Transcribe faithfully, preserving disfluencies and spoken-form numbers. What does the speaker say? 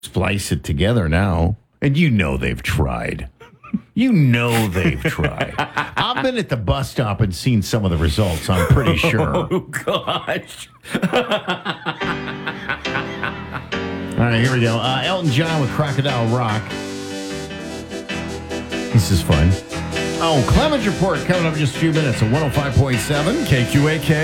splice it together now. And you know they've tried. You know they've tried. I've been at the bus stop and seen some of the results, I'm pretty sure. Oh, gosh. All right, here we go. Uh, Elton John with Crocodile Rock. This is fun. Oh, Clemens Report coming up in just a few minutes at one oh five point seven K Q A K.